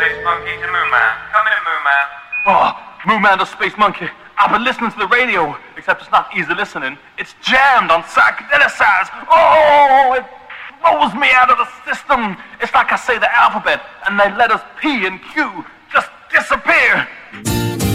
Space Monkey to Moo Man. Come in, Moo Man. Oh, Moo Man the Space Monkey. I've been listening to the radio, except it's not easy listening. It's jammed on psychedelicized. Oh, it blows me out of the system. It's like I say the alphabet, and they let us P and Q just disappear.